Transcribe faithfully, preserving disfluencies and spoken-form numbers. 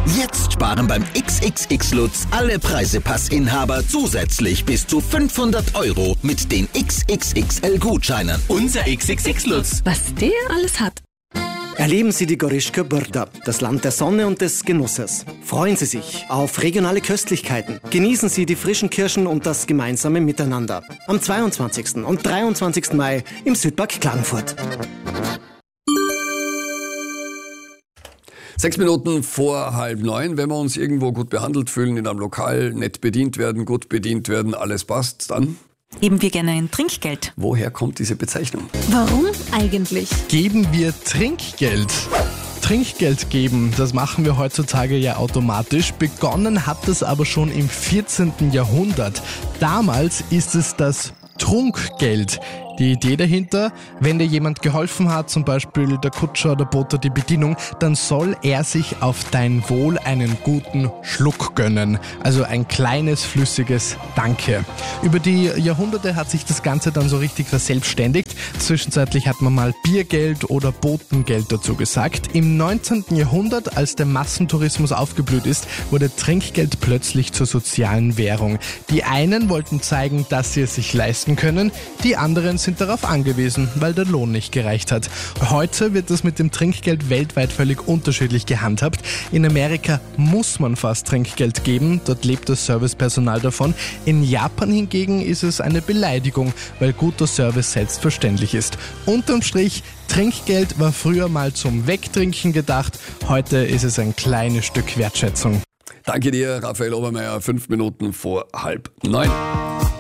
Jetzt sparen beim X X X Lutz alle Preisepassinhaber zusätzlich bis zu fünfhundert Euro mit den X X X L-Gutscheinen. Unser X X X Lutz. Was der alles hat. Erleben Sie die Goryshka Brda, das Land der Sonne und des Genusses. Freuen Sie sich auf regionale Köstlichkeiten. Genießen Sie die frischen Kirschen und das gemeinsame Miteinander. Am zweiundzwanzigsten und dreiundzwanzigsten Mai im Südpark Klagenfurt. Sechs Minuten vor halb neun, wenn wir uns irgendwo gut behandelt fühlen, in einem Lokal nett bedient werden, gut bedient werden, alles passt, dann Geben wir gerne ein Trinkgeld. woher kommt diese Bezeichnung? Warum eigentlich? Geben wir Trinkgeld. Trinkgeld geben, das machen wir heutzutage ja automatisch. Begonnen hat es aber schon im vierzehnten Jahrhundert. Damals ist es das Trunkgeld. Die Idee dahinter, wenn dir jemand geholfen hat, zum Beispiel der Kutscher oder Bote die Bedienung, dann soll er sich auf dein Wohl einen guten Schluck gönnen. Also ein kleines, flüssiges Danke. Über die Jahrhunderte hat sich das Ganze dann so richtig verselbstständigt. Zwischenzeitlich hat man mal Biergeld oder Botengeld dazu gesagt. Im neunzehnten Jahrhundert, als der Massentourismus aufgeblüht ist, wurde Trinkgeld plötzlich zur sozialen Währung. Die einen wollten zeigen, dass sie es sich leisten können, die anderen sind darauf angewiesen, weil der Lohn nicht gereicht hat. Heute wird das mit dem Trinkgeld weltweit völlig unterschiedlich gehandhabt. In Amerika muss man fast Trinkgeld geben, dort lebt das Servicepersonal davon. In Japan hingegen ist es eine Beleidigung, weil guter Service selbstverständlich ist. Unterm Strich, Trinkgeld war früher mal zum Wegtrinken gedacht, heute ist es ein kleines Stück Wertschätzung. Danke dir, Raphael Obermeier, fünf Minuten vor halb neun.